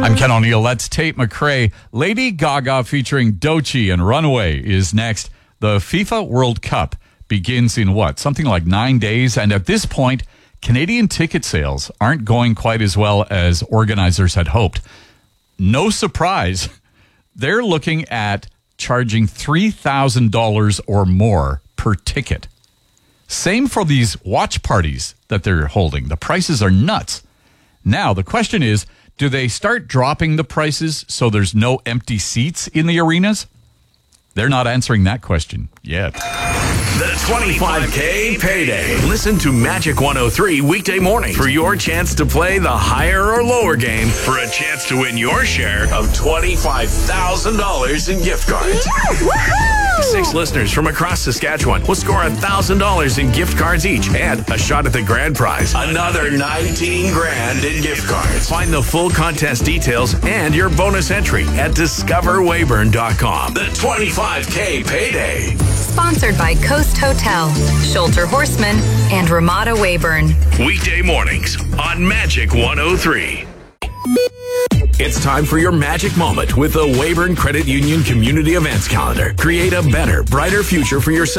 I'm Ken O'Neill. That's Tate McRae. Lady Gaga featuring Doechii and Runaway is next. The FIFA World Cup begins in something like 9 days. And at this point, Canadian ticket sales aren't going quite as well as organizers had hoped. No surprise, they're looking at charging $3,000 or more per ticket. Same for these watch parties that they're holding. The prices are nuts. Now, the question is, do they start dropping the prices so there's no empty seats in the arenas? They're not answering that question yet. The 25K Payday. Listen to Magic 103 weekday morning for your chance to play the higher or lower game for a chance to win your share of $25,000 in gift cards. Yeah, 6 listeners from across Saskatchewan will score $1,000 in gift cards each and a shot at the grand prize. Another 19 grand in gift cards. Find the full contest details and your bonus entry at discoverweyburn.com. The 25K Payday. Sponsored by Coast Hotel, Sholter Horseman, and Ramada Weyburn. Weekday mornings on Magic 103. It's time for your magic moment with the Weyburn Credit Union Community Events Calendar. Create a better, brighter future for yourself